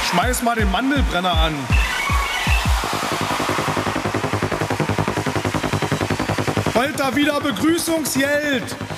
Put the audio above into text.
Schmeiß mal den Mandelbrenner an. Wollt da wieder Begrüßungsgeld?